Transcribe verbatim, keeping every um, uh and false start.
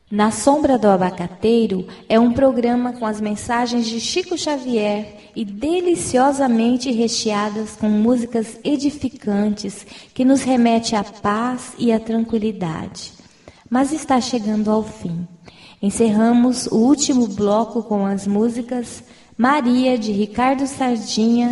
Na Sombra do Abacateiro é um programa com as mensagens de Chico Xavier e deliciosamente recheadas com músicas edificantes que nos remete à paz e à tranquilidade. Mas está chegando ao fim. Encerramos o último bloco com as músicas Maria, de Ricardo Sardinha,